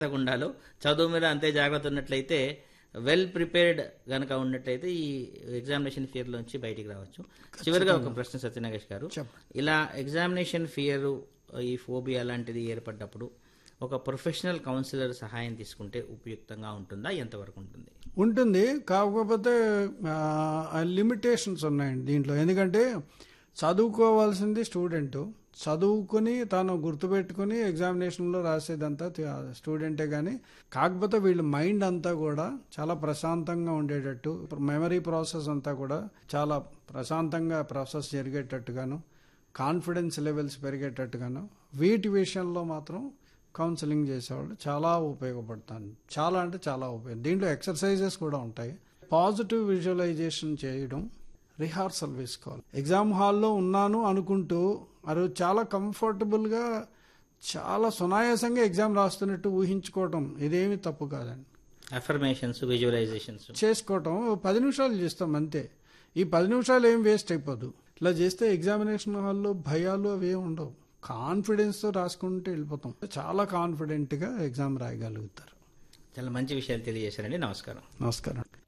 ఉండాలో చదువు మీద అంతే జాగ్రత్త ఉన్నట్లయితే వెల్ ప్రిపేర్డ్ గనక ఉన్నట్లయితే ఈ ఎగ్జామినేషన్ ఫియర్ లోంచి బయటికి రావచ్చు. చివరిగా ఒక ప్రశ్న సత్యనాగేష్ గారు, ఇలా ఎగ్జామినేషన్ ఫియర్, ఈ ఫోబియా లాంటిది ఏర్పడ్డప్పుడు ఒక ప్రొఫెషనల్ కౌన్సిలర్ సహాయం తీసుకుంటే ఉపయుక్తంగా ఉంటుందా, ఎంతవరకు ఉంటుంది? ఉంటుంది, కాకపోతే లిమిటేషన్స్ ఉన్నాయండి దీంట్లో. ఎందుకంటే చదువుకోవాల్సింది స్టూడెంట్, చదువుకుని తాను గుర్తుపెట్టుకుని ఎగ్జామినేషన్లో రాసేదంతా స్టూడెంటే. కానీ కాకపోతే వీళ్ళ మైండ్ అంతా కూడా చాలా ప్రశాంతంగా ఉండేటట్టు, మెమరీ ప్రాసెస్ అంతా కూడా చాలా ప్రశాంతంగా ప్రాసెస్ జరిగేటట్టుగాను, కాన్ఫిడెన్స్ లెవెల్స్ పెరిగేటట్టుగాను వీటి విషయంలో మాత్రం కౌన్సిలింగ్ చేసేవాళ్ళు చాలా ఉపయోగపడతాను. చాలా అంటే చాలా ఉపయోగం. దీంట్లో ఎక్సర్సైజెస్ కూడా ఉంటాయి. పాజిటివ్ విజువలైజేషన్ చేయడం, రిహార్సల్ వేసుకోవాలి. ఎగ్జామ్ హాల్లో ఉన్నాను అనుకుంటూ అది చాలా కంఫర్టబుల్గా చాలా సునాయాసంగా ఎగ్జామ్ రాస్తున్నట్టు ఊహించుకోవటం ఇదేమీ తప్పు కాదండి. అఫర్మేషన్స్, విజువలైజేషన్స్ చేసుకోవటం 10 నిమిషాలు చేస్తాం అంతే. ఈ 10 నిమిషాలు ఏం వేస్ట్ అయిపోదు. ఇట్లా చేస్తే ఎగ్జామినేషన్ హాల్లో భయాలు అవి ఉండవు. కాన్ఫిడెన్స్తో రాసుకుంటూ వెళ్ళిపోతాం. చాలా కాన్ఫిడెంట్గా ఎగ్జామ్ రాయగలుగుతారు. చాలా మంచి విషయాలు తెలియజేశారండి. నమస్కారం. నమస్కారం.